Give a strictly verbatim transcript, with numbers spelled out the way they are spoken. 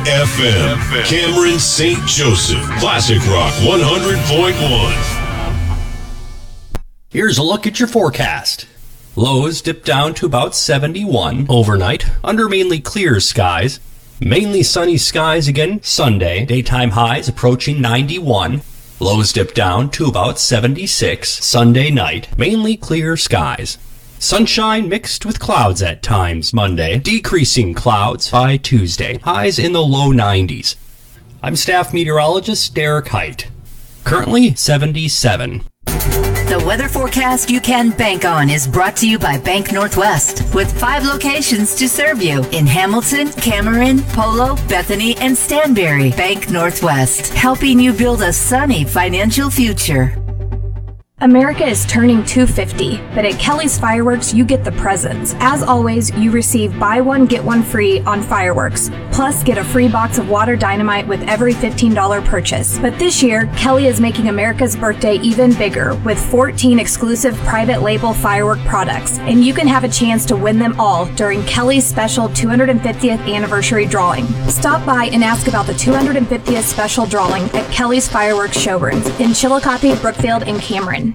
F M, Cameron Saint Joseph, Classic Rock one hundred point one. Here's a look at your forecast. Lows dip down to about seventy-one overnight, under mainly clear skies. Mainly sunny skies again Sunday. Daytime highs approaching ninety-one. Lows dip down to about seventy-six Sunday night. Mainly clear skies. Sunshine mixed with clouds at times Monday. Decreasing clouds by Tuesday. Highs in the low nineties. I'm staff meteorologist Derek Height. Currently seventy-seven. The weather forecast you can bank on is brought to you by Bank Northwest, with five locations to serve you in Hamilton, Cameron, Polo, Bethany, and Stanberry. Bank Northwest, helping you build a sunny financial future. America is turning two hundred fifty, but at Kelly's Fireworks, you get the presents. As always, you receive buy one, get one free on fireworks. Plus, get a free box of water dynamite with every fifteen dollars purchase. But this year, Kelly is making America's birthday even bigger with fourteen exclusive private label firework products. And you can have a chance to win them all during Kelly's special two hundred fiftieth anniversary drawing. Stop by and ask about the two hundred fiftieth special drawing at Kelly's Fireworks showrooms in Chillicothe, Brookfield, and Cameron.